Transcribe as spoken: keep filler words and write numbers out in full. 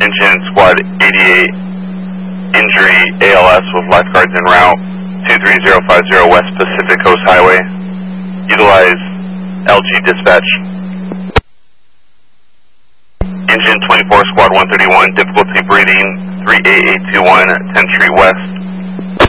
Engine Squad eighty-eight, injury A L S with lifeguards en route, two three zero five zero West Pacific Coast Highway. Utilize L G dispatch. Engine twenty-four, Squad one thirty-one, difficulty breathing, three eight eight two one, tenth Street West.